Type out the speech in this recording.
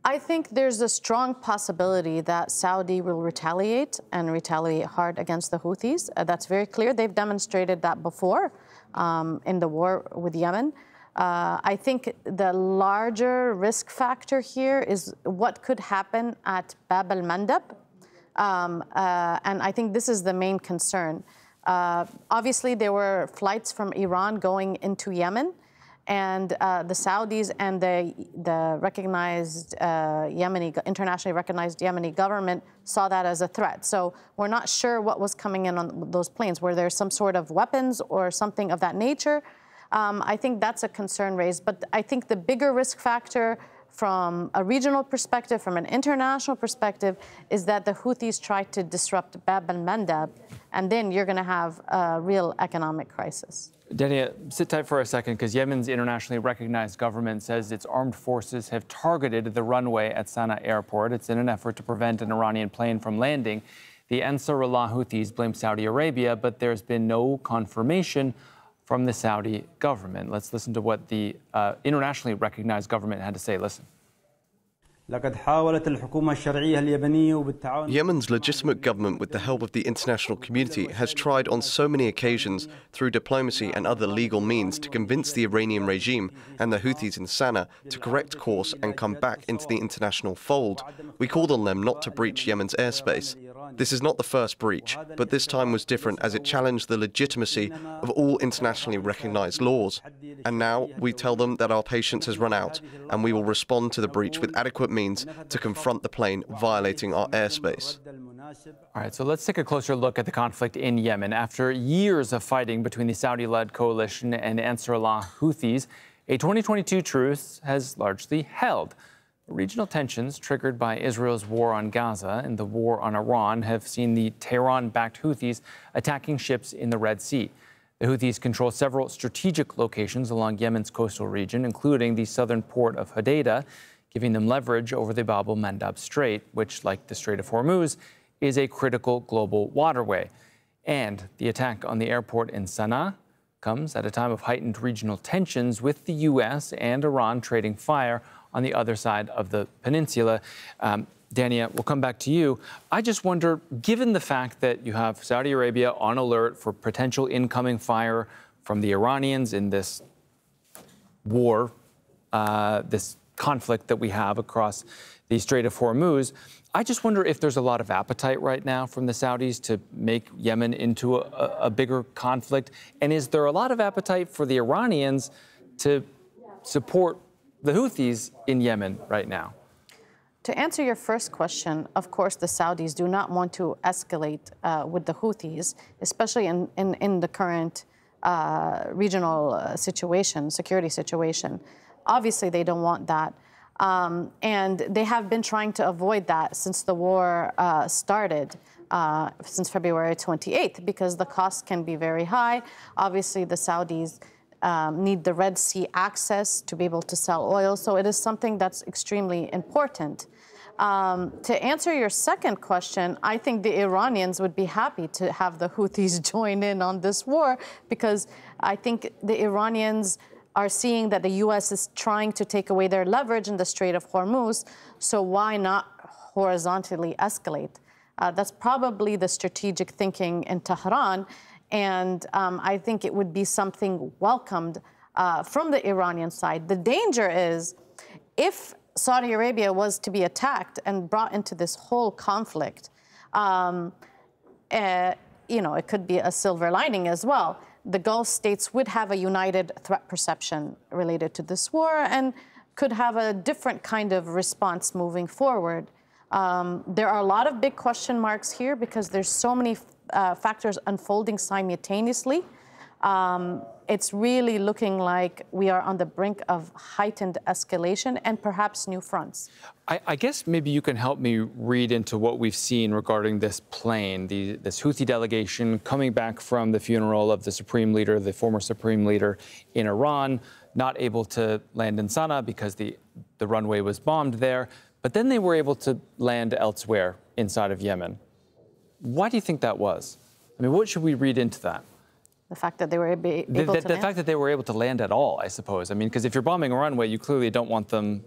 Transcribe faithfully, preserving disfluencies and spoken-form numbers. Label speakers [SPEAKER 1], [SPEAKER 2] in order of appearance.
[SPEAKER 1] I think there's a strong possibility that Saudi will retaliate and retaliate hard against the Houthis. Uh, that's very clear. They've demonstrated that before um, in the war with Yemen. Uh, I think the larger risk factor here is what could happen at Bab al-Mandab. Um, uh, and I think this is the main concern. Uh, obviously, there were flights from Iran going into Yemen, and uh, the Saudis and the, the recognized uh, Yemeni, internationally recognized Yemeni government saw that as a threat. So we're not sure what was coming in on those planes. Were there some sort of weapons or something of that nature? Um, I think that's a concern raised. But I think the bigger risk factor from a regional perspective, from an international perspective, is that the Houthis try to disrupt Bab al-Mandab, and then you're going to have a real economic crisis.
[SPEAKER 2] Dania, sit tight for a second, because Yemen's internationally recognized government says its armed forces have targeted the runway at Sana'a airport. It's in an effort to prevent an Iranian plane from landing. The Ansarullah Houthis blame Saudi Arabia, but there's been no confirmation from the Saudi government. Let's listen to what the uh, internationally recognized government had to say. Listen.
[SPEAKER 3] Yemen's legitimate government, with the help of the international community, has tried on so many occasions through diplomacy and other legal means to convince the Iranian regime and the Houthis in Sana'a to correct course and come back into the international fold. We called on them not to breach Yemen's airspace. This is not the first breach, but this time was different as it challenged the legitimacy of all internationally recognized laws. And now we tell them that our patience has run out, and we will respond to the breach with adequate means to confront the plane violating our airspace.
[SPEAKER 2] All right, so let's take a closer look at the conflict in Yemen. After years of fighting between the Saudi-led coalition and Ansarullah Houthis, a twenty twenty-two truce has largely held. Regional tensions triggered by Israel's war on Gaza and the war on Iran have seen the Tehran-backed Houthis attacking ships in the Red Sea. The Houthis control several strategic locations along Yemen's coastal region, including the southern port of Hodeidah, giving them leverage over the Bab al-Mandab Strait, which, like the Strait of Hormuz, is a critical global waterway. And the attack on the airport in Sana'a comes at a time of heightened regional tensions, with the U S and Iran trading fire on the other side of the peninsula. Um, Dania, we'll come back to you. I just wonder, given the fact that you have Saudi Arabia on alert for potential incoming fire from the Iranians in this war, uh, this conflict that we have across the Strait of Hormuz, I just wonder if there's a lot of appetite right now from the Saudis to make Yemen into a, a bigger conflict. And is there a lot of appetite for the Iranians to support the Houthis in Yemen right now?
[SPEAKER 1] To answer your first question, of course, the Saudis do not want to escalate uh, with the Houthis, especially in, in, in the current uh, regional uh, situation, security situation. Obviously, they don't want that. Um, and they have been trying to avoid that since the war uh, started, uh, since February twenty-eighth, because the costs can be very high. Obviously, the Saudis Um, need the Red Sea access to be able to sell oil. So it is something that's extremely important. Um, to answer your second question, I think the Iranians would be happy to have the Houthis join in on this war, because I think the Iranians are seeing that the U S is trying to take away their leverage in the Strait of Hormuz. So why not horizontally escalate? Uh, that's probably the strategic thinking in Tehran. And um, I think it would be something welcomed uh, from the Iranian side. The danger is, if Saudi Arabia was to be attacked and brought into this whole conflict, um, uh, you know, it could be a silver lining as well. The Gulf states would have a united threat perception related to this war and could have a different kind of response moving forward. Um, there are a lot of big question marks here because there's so many uh, factors unfolding simultaneously. Um, it's really looking like we are on the brink of heightened escalation and perhaps new fronts.
[SPEAKER 2] I, I guess maybe you can help me read into what we've seen regarding this plane, the, this Houthi delegation coming back from the funeral of the supreme leader, the former supreme leader in Iran, not able to land in Sana'a because the, the runway was bombed there. But then they were able to land elsewhere inside of Yemen. Why do you think that was? I mean, what should we read into that?
[SPEAKER 1] The fact that they were able
[SPEAKER 2] the,
[SPEAKER 1] to
[SPEAKER 2] the,
[SPEAKER 1] land?
[SPEAKER 2] The fact that they were able to land at all, I suppose. I mean, because if you're bombing a runway, you clearly don't want them